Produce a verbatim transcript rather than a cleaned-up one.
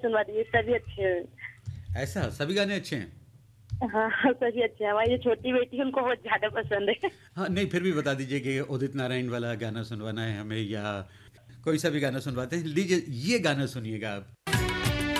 सुनवा दीजिए, सभी अच्छे हैं। ऐसा सभी गाने अच्छे हैं? हाँ, हाँ, सभी अच्छे हैं। हमारी जो छोटी बेटी है उनको बहुत ज़्यादा पसंद है। हाँ, नहीं फिर भी बता दीजिए कि उदित नारायण वाला गाना सुनवाना है हमें या कोई सा भी गाना सुनवाते हैं। लीजिए ये गाना सुनिएगा आप।